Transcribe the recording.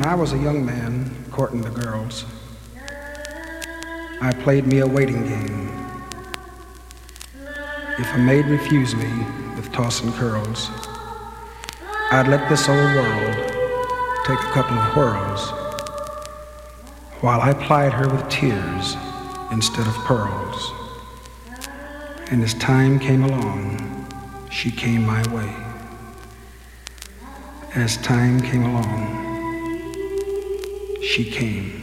When I was a young man courting the girls, I played me a waiting game. If a maid refused me with tossing curls, I'd let this old world take a couple of whirls while I plied her with tears instead of pearls. And as time came along, she came my way. As time came along, she came.